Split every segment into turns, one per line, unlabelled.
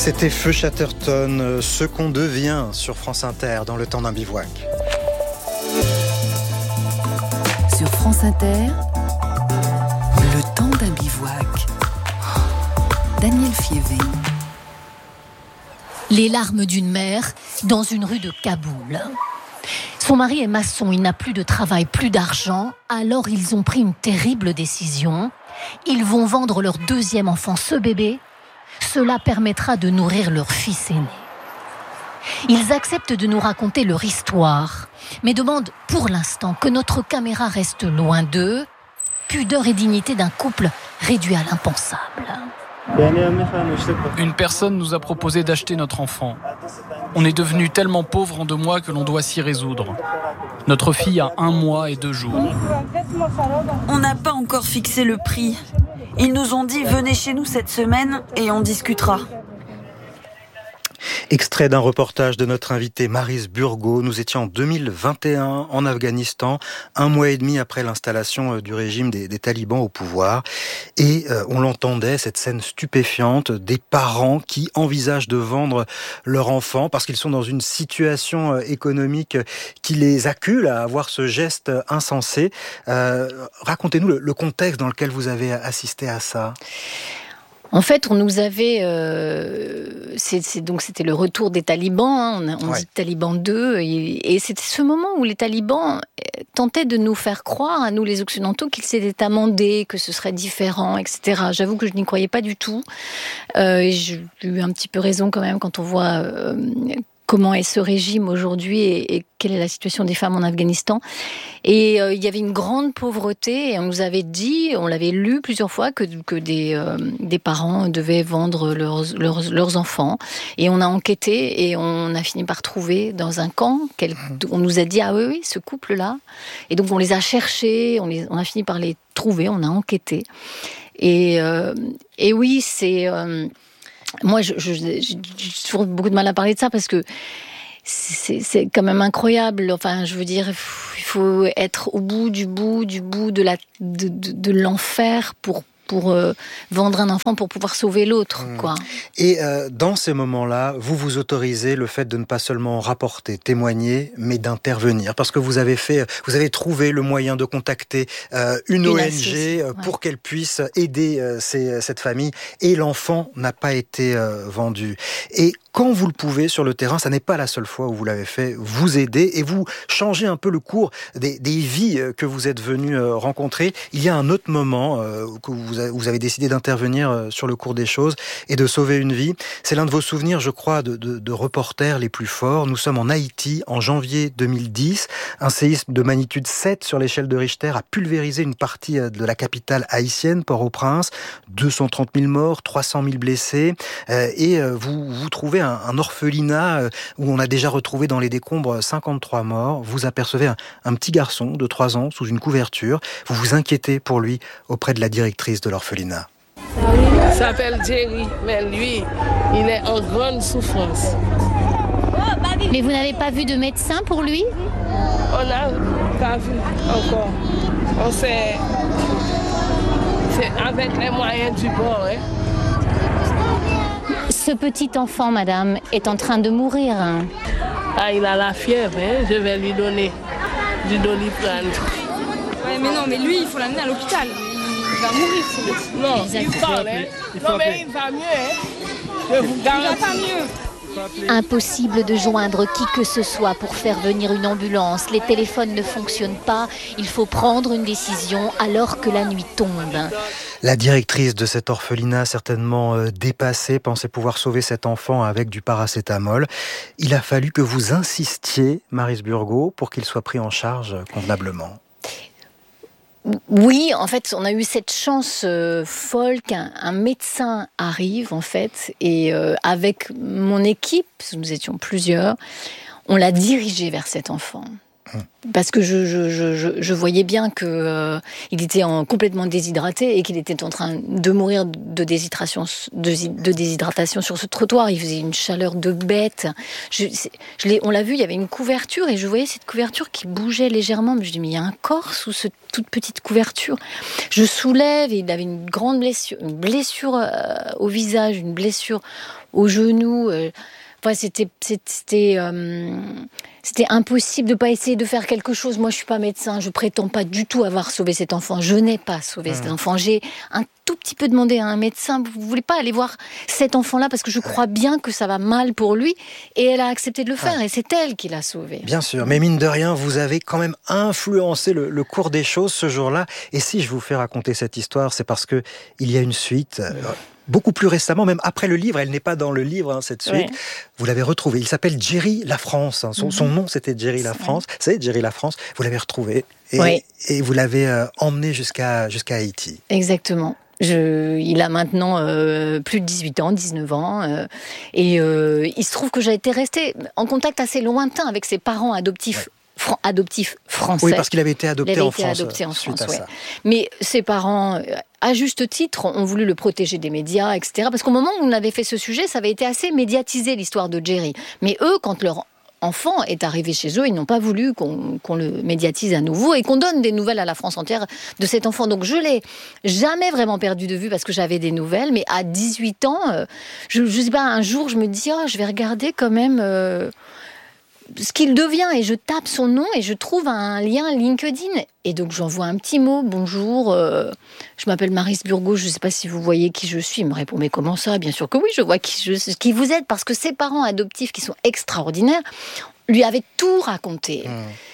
C'était Feu Chatterton, ce qu'on devient sur France Inter dans le temps d'un bivouac.
Sur France Inter, le temps d'un bivouac. Daniel Fievé.
Les larmes d'une mère dans une rue de Kaboul. Son mari est maçon, il n'a plus de travail, plus d'argent. Alors ils ont pris une terrible décision. Ils vont vendre leur deuxième enfant, ce bébé. Cela permettra de nourrir leur fils aîné. Ils acceptent de nous raconter leur histoire, mais demandent pour l'instant que notre caméra reste loin d'eux. Pudeur et dignité d'un couple réduit à l'impensable.
Une personne nous a proposé d'acheter notre enfant. On est devenu tellement pauvre en 2 mois que l'on doit s'y résoudre. Notre fille a 1 mois et 2 jours.
On n'a pas encore fixé le prix. Ils nous ont dit « Venez chez nous cette semaine et on discutera ».
Extrait d'un reportage de notre invité Maryse Burgot. Nous étions en 2021 en Afghanistan, 1 mois et demi après l'installation du régime des talibans au pouvoir. Et on l'entendait, cette scène stupéfiante, des parents qui envisagent de vendre leur enfant parce qu'ils sont dans une situation économique qui les accule à avoir ce geste insensé. Racontez-nous le contexte dans lequel vous avez assisté à ça.
En fait, on nous avait... donc c'était le retour des talibans, on dit talibans 2, et c'était ce moment où les talibans tentaient de nous faire croire, à nous les occidentaux, qu'ils s'étaient amendés, que ce serait différent, etc. J'avoue que je n'y croyais pas du tout. J'ai eu un petit peu raison quand même quand on voit... comment est ce régime aujourd'hui et quelle est la situation des femmes en Afghanistan. Et il y avait une grande pauvreté et on nous avait dit, on l'avait lu plusieurs fois, que des parents devaient vendre leurs enfants. Et on a enquêté et on a fini par trouver dans un camp, on nous a dit, ah oui, ce couple-là. Et donc on les a cherchés, on a fini par les trouver, on a enquêté. Et oui, c'est... Moi, j'ai toujours beaucoup de mal à parler de ça parce que c'est quand même incroyable. Enfin, je veux dire, il faut être au bout de l'enfer pour vendre un enfant pour pouvoir sauver l'autre, quoi.
Et dans ces moments-là, vous autorisez le fait de ne pas seulement rapporter, témoigner, mais d'intervenir, parce que vous avez trouvé le moyen de contacter une ONG pour qu'elle puisse aider cette famille, et l'enfant n'a pas été vendu. Et quand vous le pouvez sur le terrain, ça n'est pas la seule fois où vous l'avez fait, vous aidez et vous changez un peu le cours des vies que vous êtes venus rencontrer. Il y a un autre moment que vous avez décidé d'intervenir sur le cours des choses et de sauver une vie. C'est l'un de vos souvenirs, je crois, de reporter les plus forts. Nous sommes en Haïti en janvier 2010. Un séisme de magnitude 7 sur l'échelle de Richter a pulvérisé une partie de la capitale haïtienne, Port-au-Prince. 230 000 morts, 300 000 blessés. Et vous trouvez un orphelinat où on a déjà retrouvé dans les décombres 53 morts. Vous apercevez un petit garçon de 3 ans sous une couverture. Vous vous inquiétez pour lui auprès de la directrice de l'orphelinat.
Il s'appelle Jerry, mais lui, il est en grande souffrance.
Mais vous n'avez pas vu de médecin pour lui ?
On n'a pas vu encore. On sait... C'est avec les moyens du bord, hein.
Ce petit enfant, madame, est en train de mourir.
Ah, il a la fièvre, hein. Je vais lui donner du Doliprane.
Ouais, mais non, mais lui, il faut l'amener à l'hôpital. Il va mourir, ce petit.
Non, il parle, hein. Non, mais il va mieux, hein. Je vous garantis.
Il va pas mieux.
Impossible de joindre qui que ce soit pour faire venir une ambulance. Les téléphones ne fonctionnent pas. Il faut prendre une décision alors que la nuit tombe.
La directrice de cet orphelinat, certainement dépassée, pensait pouvoir sauver cet enfant avec du paracétamol. Il a fallu que vous insistiez, Maryse Burgot, pour qu'il soit pris en charge convenablement.
Oui, en fait, on a eu cette chance folle qu'un médecin arrive, en fait, et avec mon équipe, parce que nous étions plusieurs, on l'a dirigé vers cet enfant. Parce que je voyais bien que il était complètement déshydraté et qu'il était en train de mourir de déshydratation sur ce trottoir. Il faisait une chaleur de bête. On l'a vu, il y avait une couverture et je voyais cette couverture qui bougeait légèrement. Je me dis, mais il y a un corps sous cette toute petite couverture. Je soulève et il avait une grande blessure au visage, une blessure au genou. C'était impossible de pas essayer de faire quelque chose. Moi, je suis pas médecin, je prétends pas du tout avoir sauvé cet enfant. Je n'ai pas sauvé cet enfant. J'ai un tout petit peu demandé à un médecin, vous voulez pas aller voir cet enfant-là parce que je crois bien que ça va mal pour lui, et elle a accepté de le faire et c'est elle qui l'a sauvé.
Bien sûr, mais mine de rien, vous avez quand même influencé le cours des choses ce jour-là. Et si je vous fais raconter cette histoire, c'est parce que il y a une suite. Beaucoup plus récemment, même après le livre, elle n'est pas dans le livre, cette suite, vous l'avez retrouvé. Il s'appelle Jerry Lafrance. Son nom, c'était Jerry Lafrance. C'est Jerry Lafrance. Vous l'avez retrouvé et vous l'avez emmené jusqu'à Haïti.
Exactement. Il a maintenant plus de 18 ans, 19 ans. Et il se trouve que j'ai été restée en contact assez lointain avec ses parents adoptifs. Adoptif français.
Oui, parce qu'il avait été adopté en France.
Ça. Mais ses parents, à juste titre, ont voulu le protéger des médias, etc. Parce qu'au moment où on avait fait ce sujet, ça avait été assez médiatisé, l'histoire de Jerry. Mais eux, quand leur enfant est arrivé chez eux, ils n'ont pas voulu qu'on le médiatise à nouveau et qu'on donne des nouvelles à la France entière de cet enfant. Donc je l'ai jamais vraiment perdu de vue parce que j'avais des nouvelles. Mais à 18 ans, je sais pas, un jour, je me dis, je vais regarder quand même... ce qu'il devient, et je tape son nom et je trouve un lien LinkedIn et donc j'envoie un petit mot, bonjour, je m'appelle Maryse Burgot, je ne sais pas si vous voyez qui je suis. Il me répond, mais comment ça? Bien sûr que oui, je vois qui vous êtes, parce que ses parents adoptifs qui sont extraordinaires lui avaient tout raconté.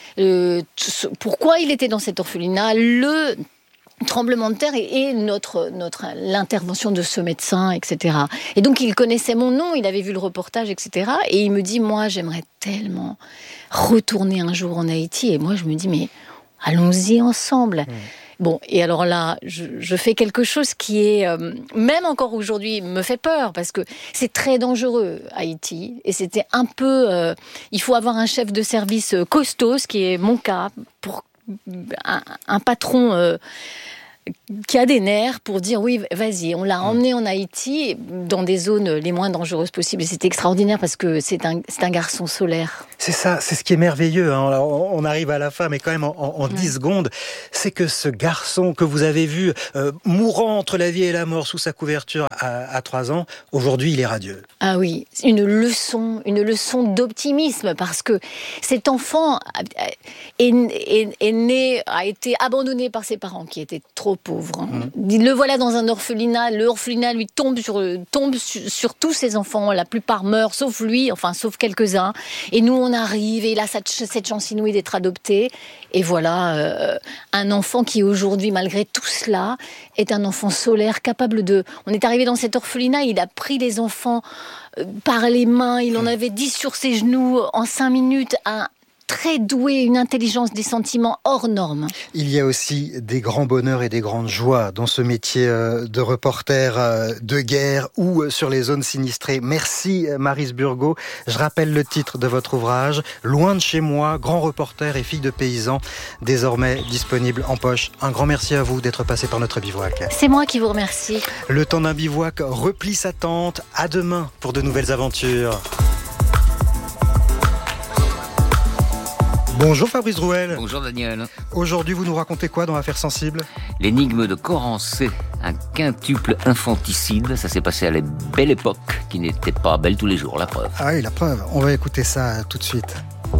Pourquoi il était dans cet orphelinat, le tremblement de terre et l'intervention de ce médecin, etc. Et donc, il connaissait mon nom, il avait vu le reportage, etc. Et il me dit, moi, j'aimerais tellement retourner un jour en Haïti. Et moi, je me dis, mais allons-y ensemble. Bon, et alors là, je fais quelque chose qui est, même encore aujourd'hui, me fait peur, parce que c'est très dangereux, Haïti. Et c'était un peu... il faut avoir un chef de service costaud, ce qui est mon cas, pour un patron... qui a des nerfs pour dire oui, vas-y, on l'a emmené en Haïti dans des zones les moins dangereuses possibles. Et c'était extraordinaire parce que c'est un garçon solaire.
C'est ça, c'est ce qui est merveilleux. Hein. On arrive à la fin, mais quand même en 10 secondes, c'est que ce garçon que vous avez vu mourant entre la vie et la mort sous sa couverture à 3 ans, aujourd'hui il est radieux.
Ah oui, une leçon d'optimisme, parce que cet enfant est né, a été abandonné par ses parents qui étaient trop pauvres. Le voilà dans un orphelinat, l'orphelinat lui tombe sur tous ses enfants, la plupart meurent, sauf lui, enfin sauf quelques-uns. Et nous on arrive, et il a cette chance inouïe d'être adopté. Et voilà, un enfant qui aujourd'hui, malgré tout cela, est un enfant solaire, capable de... On est arrivé dans cet orphelinat, il a pris les enfants par les mains, il en avait 10 sur ses genoux en 5 minutes, très doué, une intelligence des sentiments hors norme.
Il y a aussi des grands bonheurs et des grandes joies dans ce métier de reporter de guerre ou sur les zones sinistrées. Merci Maryse Burgot. Je rappelle le titre de votre ouvrage, Loin de chez moi, grand reporter et fille de paysan, désormais disponible en poche. Un grand merci à vous d'être passé par notre bivouac.
C'est moi qui vous remercie.
Le temps d'un bivouac replie sa tente. À demain pour de nouvelles aventures. Bonjour Fabrice Drouel.
Bonjour Daniel.
Aujourd'hui, vous nous racontez quoi dans Affaires sensibles ?
L'énigme de Corancé, un quintuple infanticide. Ça s'est passé à la belle époque, qui n'était pas belle tous les jours, la preuve.
Ah oui, la preuve. On va écouter ça tout de suite.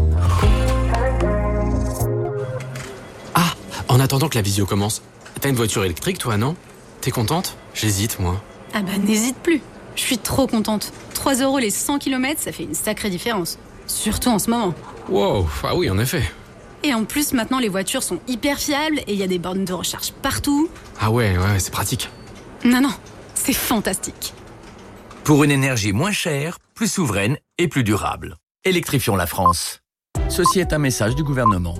Ah, en attendant que la visio commence, t'as une voiture électrique toi, non ? T'es contente ? J'hésite, moi.
Ah bah n'hésite plus. Je suis trop contente. 3 € les 100 km, ça fait une sacrée différence. Surtout en ce moment.
Wow, ah oui, en effet.
Et en plus, maintenant, les voitures sont hyper fiables et il y a des bornes de recharge partout.
Ah ouais, c'est pratique.
Non, c'est fantastique.
Pour une énergie moins chère, plus souveraine et plus durable. Électrifions la France. Ceci est un message du gouvernement.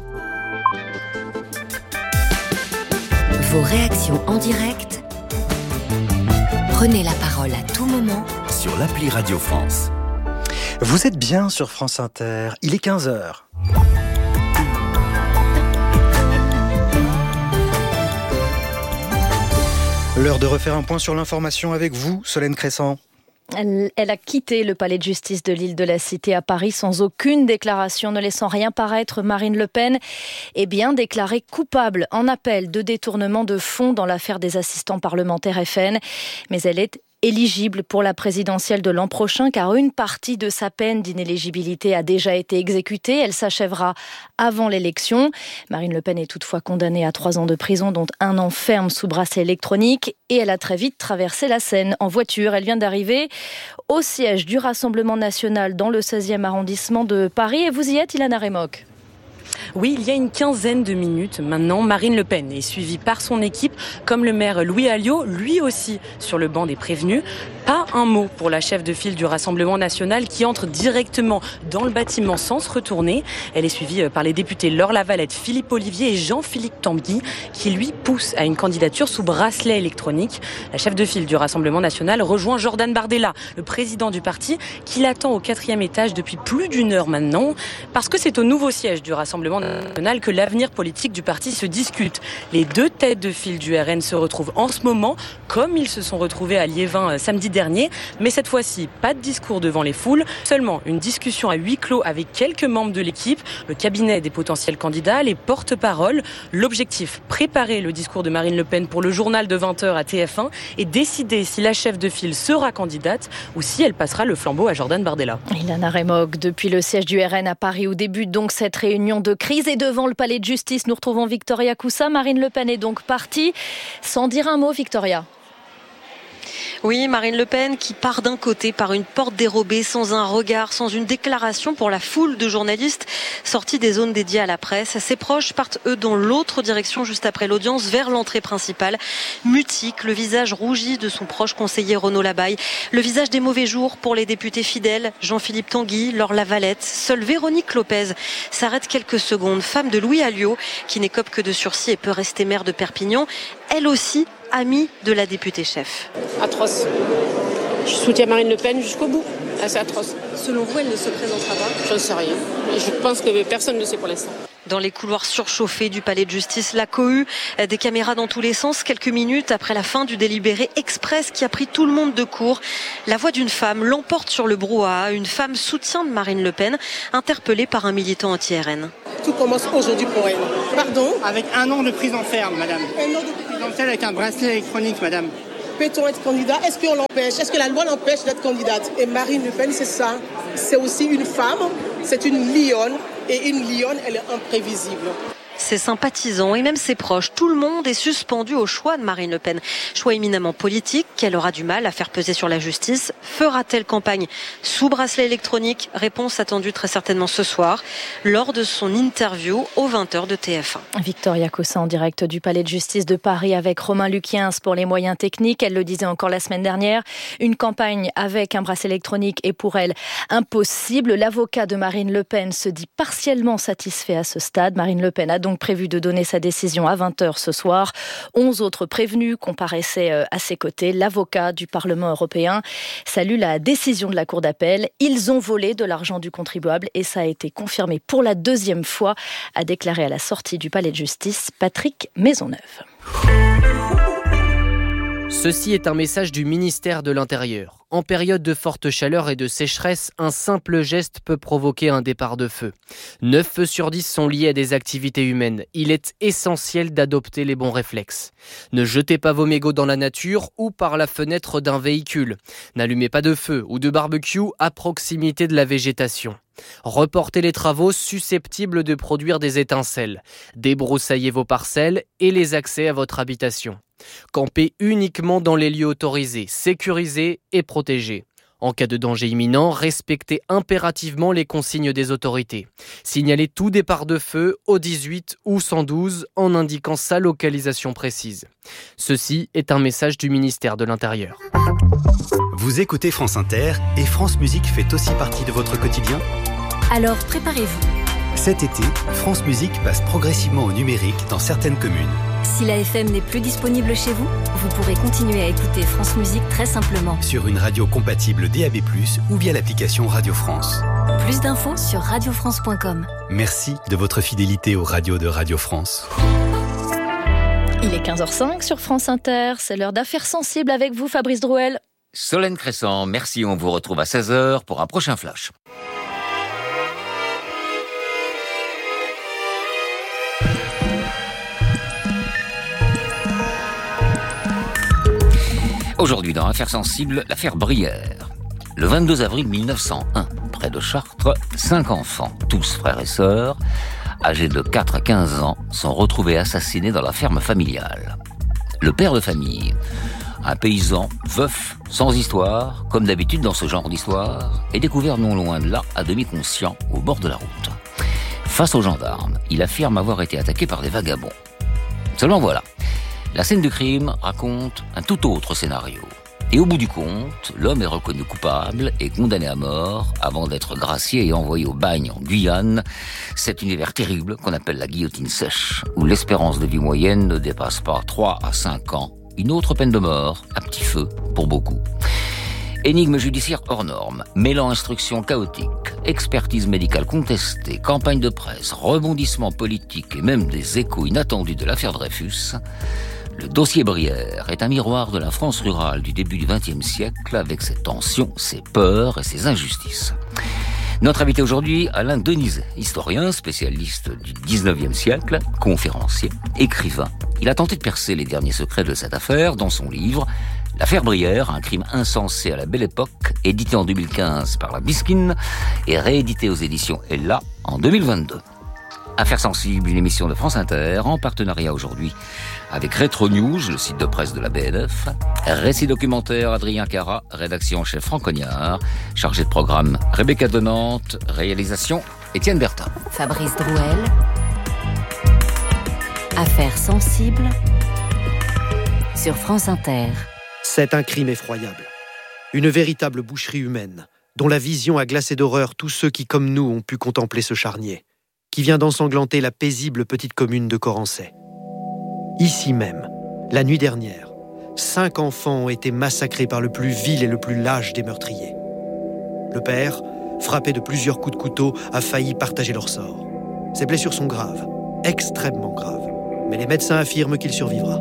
Vos réactions en direct. Prenez la parole à tout moment
sur l'appli Radio France.
Vous êtes bien sur France Inter, il est 15h. L'heure de refaire un point sur l'information avec vous, Solène Crescent.
Elle a quitté le palais de justice de l'île de la Cité à Paris sans aucune déclaration, ne laissant rien paraître. Marine Le Pen est bien déclarée coupable en appel de détournement de fonds dans l'affaire des assistants parlementaires FN. Mais elle est éligible pour la présidentielle de l'an prochain car une partie de sa peine d'inéligibilité a déjà été exécutée. Elle s'achèvera avant l'élection. Marine Le Pen est toutefois condamnée à 3 ans de prison, dont 1 an ferme sous bracelet électronique. Et elle a très vite traversé la Seine en voiture. Elle vient d'arriver au siège du Rassemblement national dans le 16e arrondissement de Paris. Et vous y êtes, Ilana Remoc?
Oui, il y a une quinzaine de minutes maintenant, Marine Le Pen est suivie par son équipe, comme le maire Louis Alliot, lui aussi sur le banc des prévenus. Pas un mot pour la chef de file du Rassemblement national qui entre directement dans le bâtiment sans se retourner. Elle est suivie par les députés Laure Lavalette, Philippe Ollivier et Jean-Philippe Tanguy qui lui poussent à une candidature sous bracelet électronique. La chef de file du Rassemblement national rejoint Jordan Bardella, le président du parti, qui l'attend au 4e étage depuis plus d'1 heure maintenant, parce que c'est au nouveau siège du Rassemblement national que l'avenir politique du parti se discute. Les 2 têtes de file du RN se retrouvent en ce moment, comme ils se sont retrouvés à Liévin samedi dernier, mais cette fois-ci, pas de discours devant les foules, seulement une discussion à huis clos avec quelques membres de l'équipe, le cabinet des potentiels candidats, les porte-paroles. L'objectif, préparer le discours de Marine Le Pen pour le journal de 20h à TF1 et décider si la chef de file sera candidate ou si elle passera le flambeau à Jordan Bardella.
Ilana Remoc, depuis le siège du RN à Paris où débute donc cette réunion de crise et devant le palais de justice, nous retrouvons Victoria Coussa. Marine Le Pen est donc partie sans dire un mot, Victoria.
Oui, Marine Le Pen qui part d'un côté par une porte dérobée, sans un regard, sans une déclaration pour la foule de journalistes sortis des zones dédiées à la presse. Ses proches partent, eux, dans l'autre direction juste après l'audience, vers l'entrée principale. Mutique, le visage rougi de son proche conseiller Renaud Labaille. Le visage des mauvais jours pour les députés fidèles, Jean-Philippe Tanguy, Laure Lavalette. Seule Véronique Lopez s'arrête quelques secondes, femme de Louis Alliot, qui n'écope que de sursis et peut rester maire de Perpignan. Elle aussi, amie de la députée chef.
Atroce. Je soutiens Marine Le Pen jusqu'au bout. C'est atroce.
Selon vous, elle ne se présentera pas ?
Je ne sais rien. Je pense que personne ne sait pour l'instant.
Dans les couloirs surchauffés du palais de justice, la cohue, des caméras dans tous les sens, quelques minutes après la fin du délibéré express qui a pris tout le monde de court. La voix d'une femme l'emporte sur le brouhaha, une femme soutien de Marine Le Pen, interpellée par un militant anti-RN.
Tout commence aujourd'hui pour elle. Pardon ? Avec 1 an de prison ferme, madame. 1 an de prison ferme avec un bracelet électronique, madame.
Peut-on être candidat ? Est-ce qu'on l'empêche ? Est-ce que la loi l'empêche d'être candidate ? Et Marine Le Pen, c'est ça. C'est aussi une femme, c'est une lionne. Et une lionne, elle est imprévisible.
Ses sympathisants et même ses proches, tout le monde est suspendu au choix de Marine Le Pen. Choix éminemment politique qu'elle aura du mal à faire peser sur la justice. Fera-t-elle campagne sous bracelet électronique ? Réponse attendue très certainement ce soir lors de son interview aux 20h de TF1.
Victoria Coussa en direct du palais de justice de Paris avec Romain Luquiens pour les moyens techniques. Elle le disait encore la semaine dernière, une campagne avec un bracelet électronique est pour elle impossible. L'avocat de Marine Le Pen se dit partiellement satisfait à ce stade. Marine Le Pen a donc prévu de donner sa décision à 20h ce soir. 11 autres prévenus comparaissaient à ses côtés. L'avocat du Parlement européen salue la décision de la Cour d'appel. Ils ont volé de l'argent du contribuable et ça a été confirmé pour la 2e fois, a déclaré à la sortie du palais de justice Patrick Maisonneuve.
Ceci est un message du ministère de l'Intérieur. En période de forte chaleur et de sécheresse, un simple geste peut provoquer un départ de feu. 9 feux sur 10 sont liés à des activités humaines. Il est essentiel d'adopter les bons réflexes. Ne jetez pas vos mégots dans la nature ou par la fenêtre d'un véhicule. N'allumez pas de feu ou de barbecue à proximité de la végétation. Reportez les travaux susceptibles de produire des étincelles. Débroussaillez vos parcelles et les accès à votre habitation. Campez uniquement dans les lieux autorisés, sécurisés et protégés. En cas de danger imminent, respectez impérativement les consignes des autorités. Signalez tout départ de feu au 18 ou 112 en indiquant sa localisation précise. Ceci est un message du ministère de l'Intérieur.
Vous écoutez France Inter et France Musique fait aussi partie de votre quotidien ?
Alors préparez-vous.
Cet été, France Musique passe progressivement au numérique dans certaines communes.
Si la FM n'est plus disponible chez vous, vous pourrez continuer à écouter France Musique très simplement.
Sur une radio compatible DAB+, ou via l'application Radio France.
Plus d'infos sur radiofrance.com.
Merci de votre fidélité aux radios de Radio France.
Il est 15h05 sur France Inter, c'est l'heure d'affaires sensibles avec vous Fabrice Drouel.
Solène Crescent, merci, on vous retrouve à 16h pour un prochain flash. Aujourd'hui dans Affaires sensibles, l'affaire Brière. Le 22 avril 1901, près de Chartres, 5 enfants, tous frères et sœurs, âgés de 4 à 15 ans, sont retrouvés assassinés dans la ferme familiale. Le père de famille, un paysan, veuf, sans histoire, comme d'habitude dans ce genre d'histoire, est découvert non loin de là, à demi conscient, au bord de la route. Face aux gendarmes, il affirme avoir été attaqué par des vagabonds. Seulement voilà, la scène du crime raconte un tout autre scénario. Et au bout du compte, l'homme est reconnu coupable et condamné à mort avant d'être gracié et envoyé au bagne en Guyane, cet univers terrible qu'on appelle la guillotine sèche, où l'espérance de vie moyenne ne dépasse pas 3 à 5 ans. Une autre peine de mort, à petit feu pour beaucoup. Énigme judiciaire hors norme, mêlant instructions chaotiques, expertise médicale contestée, campagne de presse, rebondissements politiques et même des échos inattendus de l'affaire Dreyfus, le dossier Brière est un miroir de la France rurale du début du XXe siècle avec ses tensions, ses peurs et ses injustices. Notre invité aujourd'hui, Alain Denizet, historien, spécialiste du XIXe siècle, conférencier, écrivain. Il a tenté de percer les derniers secrets de cette affaire dans son livre « L'affaire Brière, un crime insensé à la belle époque », édité en 2015 par la Bisquine et réédité aux éditions Ella en 2022. Affaires sensibles, une émission de France Inter, en partenariat aujourd'hui avec Retro News, le site de presse de la BNF, récit documentaire Adrien Cara, rédaction en chef Franck Cognard, chargé de programme Rebecca Denante, réalisation Étienne Bertin.
Fabrice Drouel, Affaires sensibles sur France Inter.
C'est un crime effroyable. Une véritable boucherie humaine, dont la vision a glacé d'horreur tous ceux qui, comme nous, ont pu contempler ce charnier, qui vient d'ensanglanter la paisible petite commune de Corancey. Ici même, la nuit dernière, 5 enfants ont été massacrés par le plus vil et le plus lâche des meurtriers. Le père, frappé de plusieurs coups de couteau, a failli partager leur sort. Ses blessures sont graves, extrêmement graves, mais les médecins affirment qu'il survivra.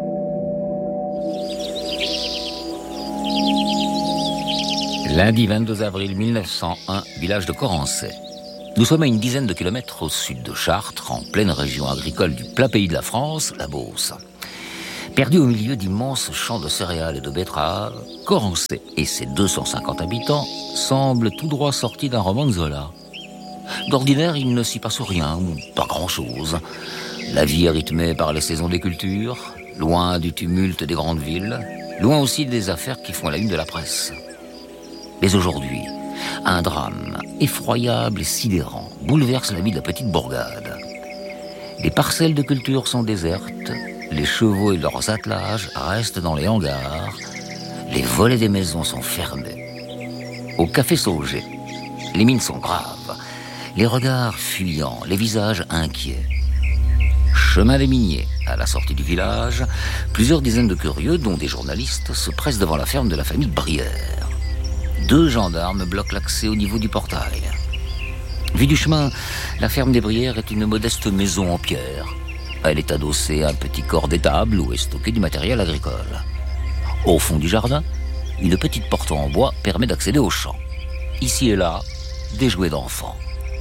Lundi 22 avril 1901, village de Corancey. Nous sommes à une dizaine de kilomètres au sud de Chartres, en pleine région agricole du plat pays de la France, la Beauce. Perdu au milieu d'immenses champs de céréales et de betteraves, Corancey et ses 250 habitants semblent tout droit sortis d'un roman de Zola. D'ordinaire, il ne s'y passe rien, ou pas grand-chose. La vie est rythmée par les saisons des cultures, loin du tumulte des grandes villes, loin aussi des affaires qui font la une de la presse. Mais aujourd'hui, un drame effroyable et sidérant bouleverse la vie de la petite bourgade. Les parcelles de culture sont désertes, les chevaux et leurs attelages restent dans les hangars, les volets des maisons sont fermés. Au café Sauger, les mines sont graves, les regards fuyants, les visages inquiets. Chemin des Miniers, à la sortie du village, plusieurs dizaines de curieux, dont des journalistes, se pressent devant la ferme de la famille Brière. 2 gendarmes bloquent l'accès au niveau du portail. Vu du chemin, la ferme des Brières est une modeste maison en pierre. Elle est adossée à un petit corps d'étable où est stocké du matériel agricole. Au fond du jardin, une petite porte en bois permet d'accéder au champ. Ici et là, des jouets d'enfants.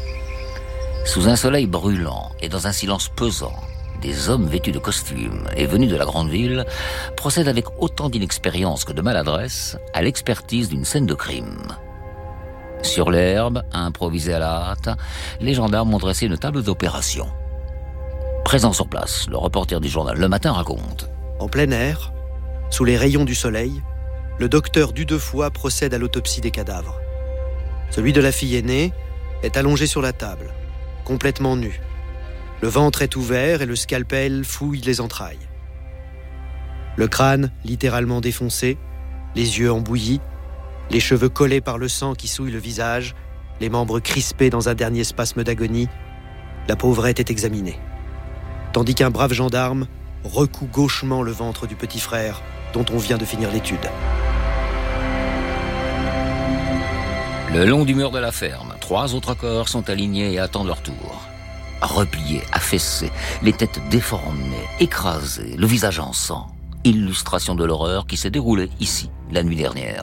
Sous un soleil brûlant et dans un silence pesant, des hommes vêtus de costumes et venus de la grande ville procèdent avec autant d'inexpérience que de maladresse à l'expertise d'une scène de crime. Sur l'herbe, improvisée à la hâte, les gendarmes ont dressé une table d'opération. Présent sur place, le reporter du journal Le Matin raconte.
En plein air, sous les rayons du soleil, le docteur Dudefoi procède à l'autopsie des cadavres. Celui de la fille aînée est allongé sur la table, complètement nu. Le ventre est ouvert et le scalpel fouille les entrailles. Le crâne littéralement défoncé, les yeux embouillis, les cheveux collés par le sang qui souille le visage, les membres crispés dans un dernier spasme d'agonie, la pauvrette est examinée. Tandis qu'un brave gendarme recoue gauchement le ventre du petit frère dont on vient de finir l'étude.
Le long du mur de la ferme, 3 autres corps sont alignés et attendent leur tour. repliés, affaissés, les têtes déformées, écrasées, le visage en sang. Illustration de l'horreur qui s'est déroulée ici, la nuit dernière.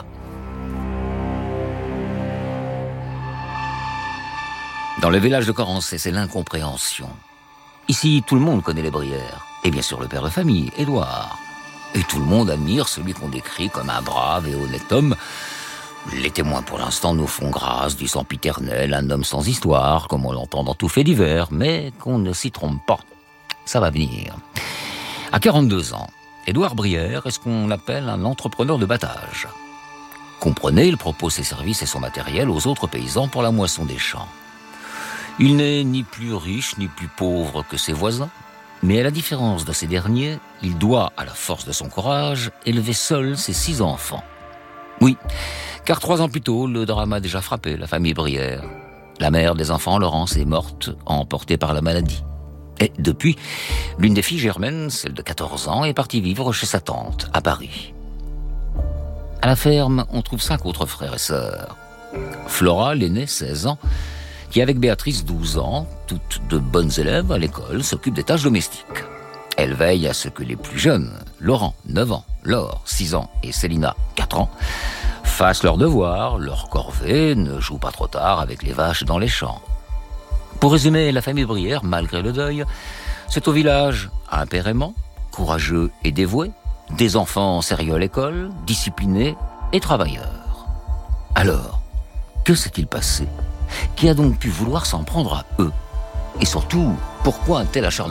Dans le village de Corancé, c'est l'incompréhension. Ici, tout le monde connaît les Brière. Et bien sûr le père de famille, Édouard. Et tout le monde admire celui qu'on décrit comme un brave et honnête homme. Les témoins pour l'instant nous font grâce du sempiternel, un homme sans histoire, comme on l'entend dans tout fait divers, mais qu'on ne s'y trompe pas. Ça va venir. À 42 ans, Édouard Brière est ce qu'on appelle un entrepreneur de battage. Comprenez, il propose ses services et son matériel aux autres paysans pour la moisson des champs. Il n'est ni plus riche ni plus pauvre que ses voisins, mais à la différence de ces derniers, il doit, à la force de son courage, élever seul ses 6 enfants. Oui, car 3 ans plus tôt, le drame a déjà frappé la famille Brière. La mère des enfants, Laurence, est morte, emportée par la maladie. Et depuis, l'une des filles, Germaine, celle de 14 ans, est partie vivre chez sa tante, à Paris. À la ferme, on trouve 5 autres frères et sœurs. Flora, l'aînée, 16 ans, qui avec Béatrice, 12 ans, toutes de bonnes élèves à l'école, s'occupe des tâches domestiques. Elle veille à ce que les plus jeunes, Laurent, 9 ans, Laure, 6 ans et Célina, 4 ans, fassent leurs devoirs, leur corvée, ne jouent pas trop tard avec les vaches dans les champs. Pour résumer, la famille Brière, malgré le deuil, c'est au village un père aimant, courageux et dévoué, des enfants sérieux à l'école, disciplinés et travailleurs. Alors, que s'est-il passé ? Qui a donc pu vouloir s'en prendre à eux ? Et surtout, pourquoi un tel acharnement ?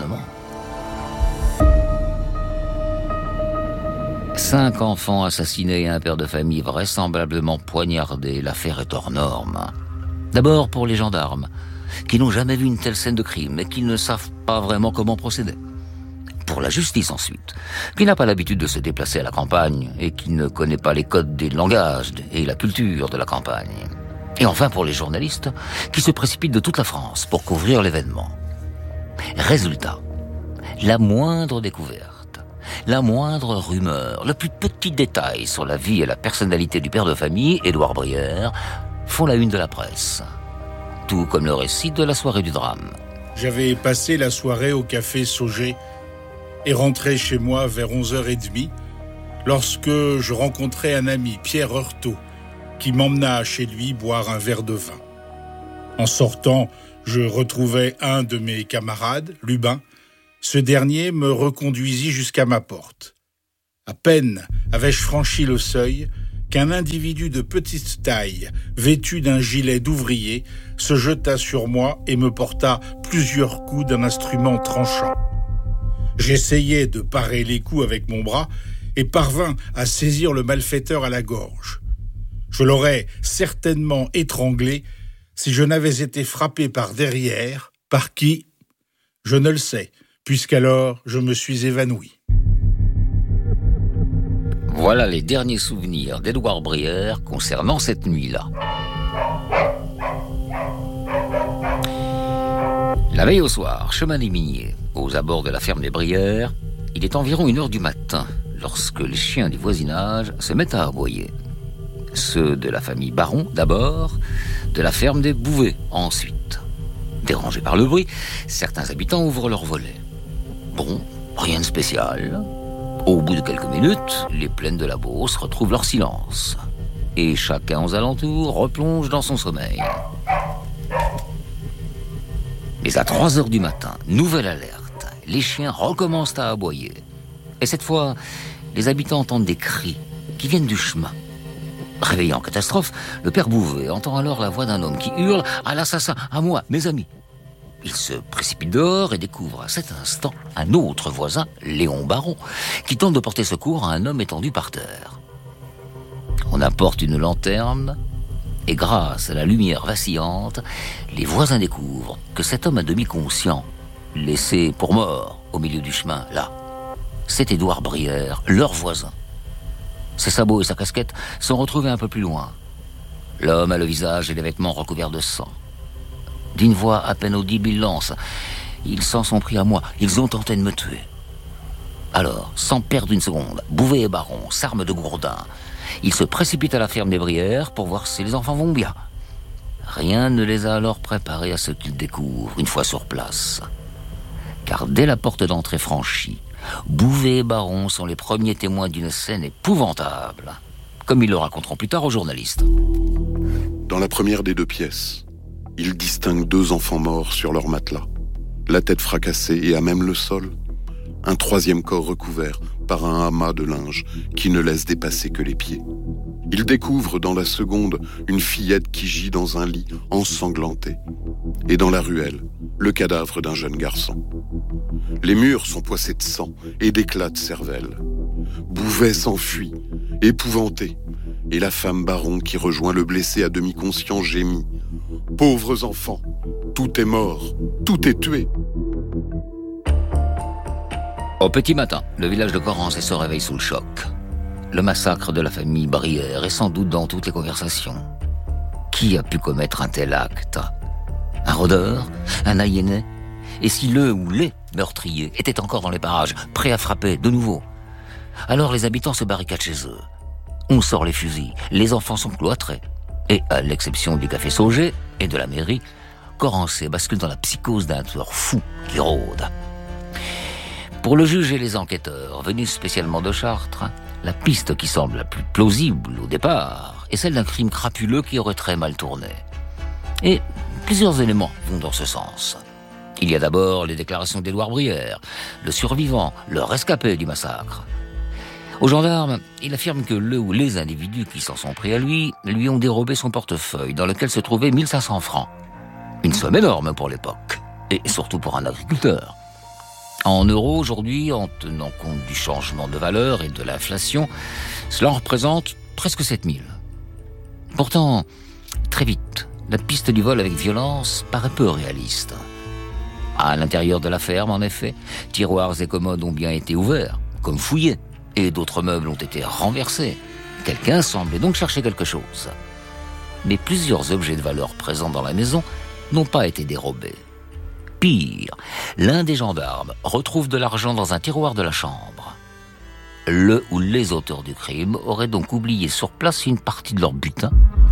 5 enfants assassinés et un père de famille vraisemblablement poignardé, l'affaire est hors norme. D'abord pour les gendarmes, qui n'ont jamais vu une telle scène de crime et qui ne savent pas vraiment comment procéder. Pour la justice ensuite, qui n'a pas l'habitude de se déplacer à la campagne et qui ne connaît pas les codes des langages et la culture de la campagne. Et enfin pour les journalistes, qui se précipitent de toute la France pour couvrir l'événement. Résultat, la moindre découverte, la moindre rumeur, le plus petit détail sur la vie et la personnalité du père de famille, Édouard Brière, font la une de la presse. Tout comme le récit de la soirée du drame.
J'avais passé la soirée au café Sauger et rentré chez moi vers 11h30 lorsque je rencontrai un ami, Pierre Heurtaud, qui m'emmena chez lui boire un verre de vin. En sortant, je retrouvai un de mes camarades, Lubin. Ce dernier me reconduisit jusqu'à ma porte. À peine avais-je franchi le seuil qu'un individu de petite taille, vêtu d'un gilet d'ouvrier, se jeta sur moi et me porta plusieurs coups d'un instrument tranchant. J'essayai de parer les coups avec mon bras et parvins à saisir le malfaiteur à la gorge. Je l'aurais certainement étranglé si je n'avais été frappé par derrière. Par qui ? Je ne le sais, puisqu'alors je me suis évanoui.
Voilà les derniers souvenirs d'Édouard Brière concernant cette nuit-là. La veille au soir, chemin des Miniers, aux abords de la ferme des Brière, il est environ 1h du matin lorsque les chiens du voisinage se mettent à aboyer. Ceux de la famille Baron d'abord, de la ferme des Bouvet ensuite. Dérangés par le bruit, certains habitants ouvrent leurs volets. Bon, rien de spécial. Au bout de quelques minutes, les plaines de la Beauce retrouvent leur silence. Et chacun aux alentours replonge dans son sommeil. Mais à 3h du matin, nouvelle alerte. Les chiens recommencent à aboyer. Et cette fois, les habitants entendent des cris qui viennent du chemin. Réveillé en catastrophe, le père Bouvet entend alors la voix d'un homme qui hurle « À l'assassin, à moi, mes amis !» Il se précipite dehors et découvre à cet instant un autre voisin, Léon Baron, qui tente de porter secours à un homme étendu par terre. On apporte une lanterne et grâce à la lumière vacillante, les voisins découvrent que cet homme à demi conscient, laissé pour mort au milieu du chemin, là, c'est Édouard Brière, leur voisin. Ses sabots et sa casquette sont retrouvés un peu plus loin. L'homme a le visage et les vêtements recouverts de sang. D'une voix à peine audible, il lance « Ils s'en sont pris à moi, ils ont tenté de me tuer. » Alors, sans perdre une seconde, Bouvet et Baron s'arment de gourdins. Ils se précipitent à la ferme des Brière pour voir si les enfants vont bien. Rien ne les a alors préparés à ce qu'ils découvrent une fois sur place. Car dès la porte d'entrée franchie, Bouvet et Baron sont les premiers témoins d'une scène épouvantable, comme ils le raconteront plus tard aux journalistes.
Dans la première des 2 pièces, ils distinguent 2 enfants morts sur leur matelas, la tête fracassée et à même le sol, un 3e corps recouvert par un amas de linge qui ne laisse dépasser que les pieds. Ils découvrent dans la seconde une fillette qui gît dans un lit ensanglanté. Et dans la ruelle, le cadavre d'un jeune garçon. Les murs sont poissés de sang et d'éclats de cervelle. Bouvet s'enfuit, épouvanté, et la femme Baron qui rejoint le blessé à demi conscient gémit. « Pauvres enfants, tout est mort, tout est tué !»
Au petit matin, le village de Corrence se réveille sous le choc. Le massacre de la famille Brière est sans doute dans toutes les conversations. Qui a pu commettre un tel acte ? Un rôdeur ? Un aliéné ? Et si le ou les meurtriers étaient encore dans les parages, prêts à frapper de nouveau ? Alors les habitants se barricadent chez eux. On sort les fusils, les enfants sont cloîtrés. Et à l'exception du café Sauger et de la mairie, Corrence bascule dans la psychose d'un tueur fou qui rôde. Pour le juge et les enquêteurs, venus spécialement de Chartres, la piste qui semble la plus plausible au départ est celle d'un crime crapuleux qui aurait très mal tourné. Et plusieurs éléments vont dans ce sens. Il y a d'abord les déclarations d'Édouard Brière, le survivant, le rescapé du massacre. Aux gendarmes, il affirme que le ou les individus qui s'en sont pris à lui ont dérobé son portefeuille dans lequel se trouvaient 1500 francs. Une somme énorme pour l'époque, et surtout pour un agriculteur. En euros, aujourd'hui, en tenant compte du changement de valeur et de l'inflation, cela en représente presque 7000. Pourtant, très vite, la piste du vol avec violence paraît peu réaliste. À l'intérieur de la ferme, en effet, tiroirs et commodes ont bien été ouverts, comme fouillés, et d'autres meubles ont été renversés. Quelqu'un semblait donc chercher quelque chose. Mais plusieurs objets de valeur présents dans la maison n'ont pas été dérobés. Pire, l'un des gendarmes retrouve de l'argent dans un tiroir de la chambre. Le ou les auteurs du crime auraient donc oublié sur place une partie de leur butin.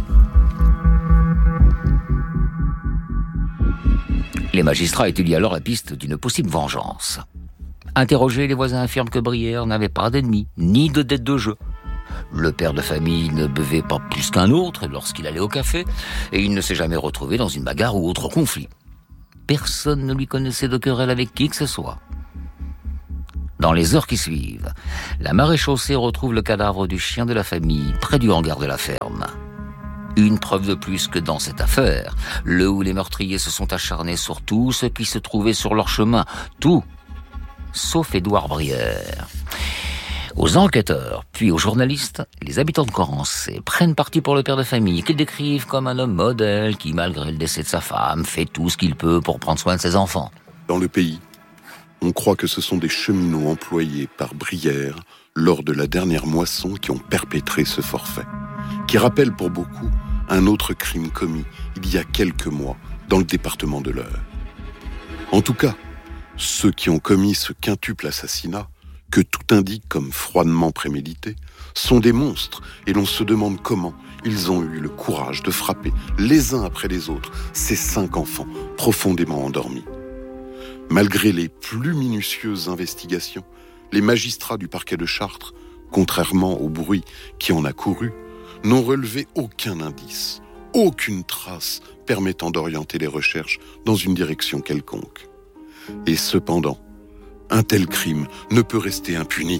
Les magistrats étudient alors la piste d'une possible vengeance. Interrogés, les voisins affirment que Brière n'avait pas d'ennemis, ni de dette de jeu. Le père de famille ne buvait pas plus qu'un autre lorsqu'il allait au café, et il ne s'est jamais retrouvé dans une bagarre ou autre conflit. Personne ne lui connaissait de querelle avec qui que ce soit. Dans les heures qui suivent, la maréchaussée retrouve le cadavre du chien de la famille près du hangar de la ferme. Une preuve de plus que dans cette affaire, le ou les meurtriers se sont acharnés sur tout ce qui se trouvait sur leur chemin. Tout, sauf Édouard Brière. Aux enquêteurs, puis aux journalistes, les habitants de Corrence prennent parti pour le père de famille, qu'ils décrivent comme un homme modèle qui, malgré le décès de sa femme, fait tout ce qu'il peut pour prendre soin de ses enfants.
Dans le pays, on croit que ce sont des cheminots employés par Brière lors de la dernière moisson qui ont perpétré ce forfait, qui rappelle pour beaucoup un autre crime commis il y a quelques mois dans le département de l'Eure. En tout cas, ceux qui ont commis ce quintuple assassinat, que tout indique comme froidement prémédité, sont des monstres et l'on se demande comment ils ont eu le courage de frapper les uns après les autres ces 5 enfants profondément endormis. Malgré les plus minutieuses investigations, les magistrats du parquet de Chartres, contrairement au bruit qui en a couru, n'ont relevé aucun indice, aucune trace permettant d'orienter les recherches dans une direction quelconque. Et cependant, un tel crime ne peut rester impuni.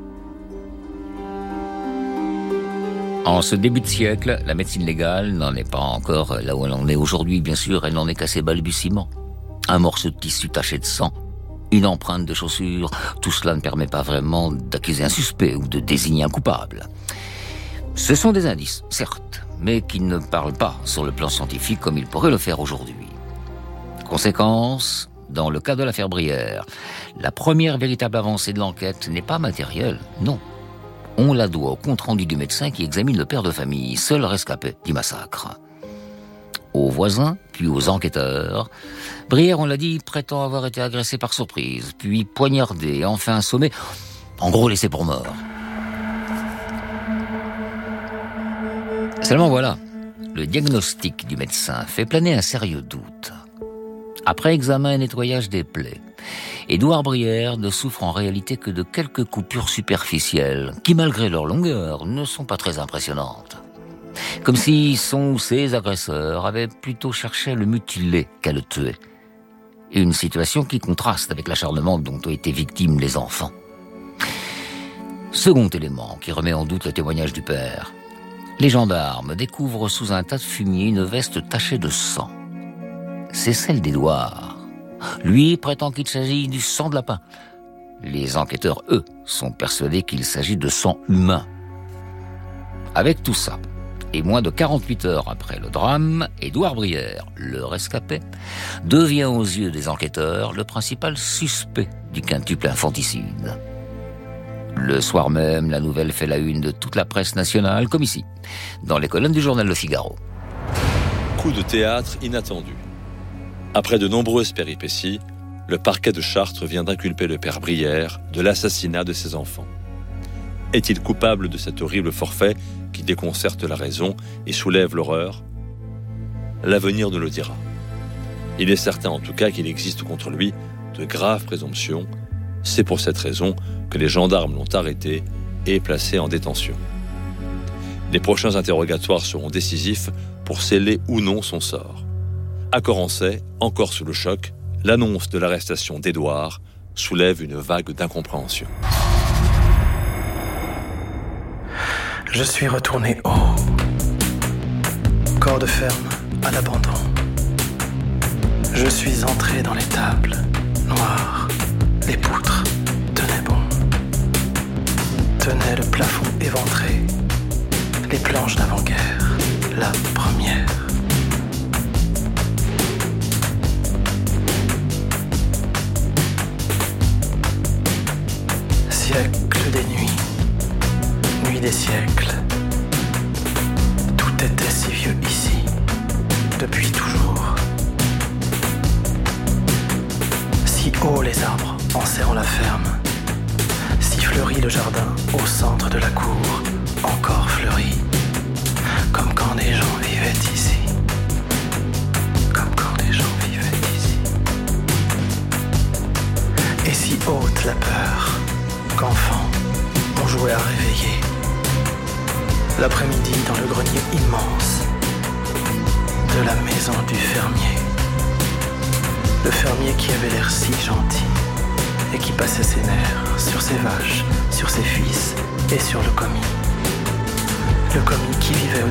En ce début de siècle, la médecine légale n'en est pas encore là où elle en est aujourd'hui, bien sûr, elle n'en est qu'à ses balbutiements. Un morceau de tissu taché de sang, une empreinte de chaussure, tout cela ne permet pas vraiment d'accuser un suspect ou de désigner un coupable. Ce sont des indices, certes, mais qui ne parlent pas sur le plan scientifique comme ils pourraient le faire aujourd'hui. Conséquence, dans le cas de l'affaire Brière, la première véritable avancée de l'enquête n'est pas matérielle, non. On la doit au compte-rendu du médecin qui examine le père de famille, seul rescapé du massacre. Aux voisins, puis aux enquêteurs, Brière, on l'a dit, prétend avoir été agressé par surprise, puis poignardé, enfin assommé, en gros laissé pour mort. Seulement voilà, le diagnostic du médecin fait planer un sérieux doute. Après examen et nettoyage des plaies, Édouard Brière ne souffre en réalité que de quelques coupures superficielles, qui malgré leur longueur ne sont pas très impressionnantes. Comme si son ou ses agresseurs avaient plutôt cherché à le mutiler qu'à le tuer. Une situation qui contraste avec l'acharnement dont ont été victimes les enfants. Second élément qui remet en doute le témoignage du père. Les gendarmes découvrent sous un tas de fumier une veste tachée de sang. C'est celle d'Édouard. Lui prétend qu'il s'agit du sang de lapin. Les enquêteurs, eux, sont persuadés qu'il s'agit de sang humain. Avec tout ça, et moins de 48 heures après le drame, Édouard Brière, le rescapé, devient aux yeux des enquêteurs le principal suspect du quintuple infanticide. Le soir même, la nouvelle fait la une de toute la presse nationale, comme ici, dans les colonnes du journal Le Figaro.
Coup de théâtre inattendu. Après de nombreuses péripéties, le parquet de Chartres vient d'inculper le père Brière de l'assassinat de ses enfants. Est-il coupable de cet horrible forfait qui déconcerte la raison et soulève l'horreur ? L'avenir nous le dira. Il est certain en tout cas qu'il existe contre lui de graves présomptions. C'est pour cette raison que les gendarmes l'ont arrêté et placé en détention. Les prochains interrogatoires seront décisifs pour sceller ou non son sort. À Corancey, encore sous le choc, l'annonce de l'arrestation d'Édouard soulève une vague d'incompréhension.
Je suis retourné haut. Corps de ferme à l'abandon. Je suis entré dans l'étable. Noir. Les poutres tenaient bon. Tenaient le plafond éventré. Les planches d'avant-guerre. La première. Siècle des nuits. Nuit des siècles. Tout était si vieux ici, depuis toujours. Si haut les arbres enserrant la ferme, si fleuri le jardin au centre de la cour, encore fleuri, comme quand des gens vivaient ici. Comme quand des gens vivaient ici. Et si haute la peur, qu'enfant, on jouait à réveiller. L'après-midi dans le grenier immense de la maison du fermier. Le fermier qui avait l'air si gentil et qui passait ses nerfs sur ses vaches, sur ses fils et sur le commis. Le commis qui vivait au